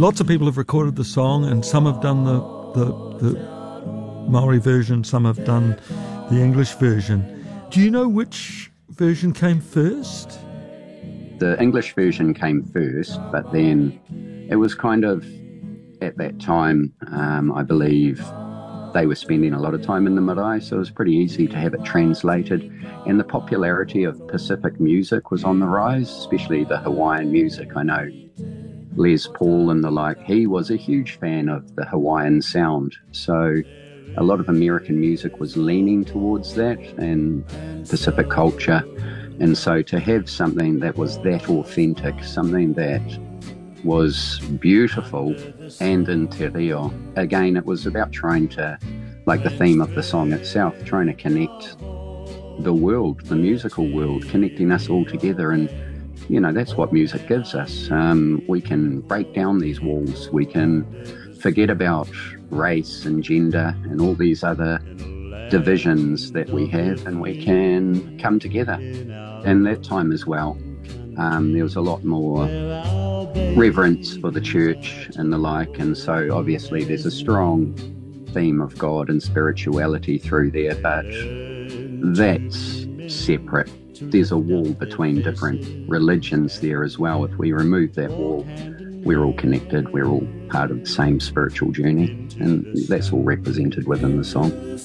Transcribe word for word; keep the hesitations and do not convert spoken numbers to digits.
lots of people have recorded the song, and some have done the, the, the Maori version, some have done the English version. Do you know which version came first? The English version came first, but then it was kind of, at that time, um, I believe they were spending a lot of time in the marae, so it was pretty easy to have it translated. And the popularity of Pacific music was on the rise, especially the Hawaiian music. I know Les Paul and the like, he was a huge fan of the Hawaiian sound. So a lot of American music was leaning towards that and Pacific culture. And so to have something that was that authentic, something that was beautiful and in te reo, again, it was about trying to, like the theme of the song itself, trying to connect the world, the musical world, connecting us all together. And, you know, that's what music gives us. Um, we can break down these walls. We can forget about race and gender and all these other divisions that we have, and we can come together. And that time as well, um, there was a lot more reverence for the church and the like, and so obviously there's a strong theme of God and spirituality through there, but that's separate. There's a wall between different religions there as well. If we remove that wall, we're all connected, we're all part of the same spiritual journey, and that's all represented within the song.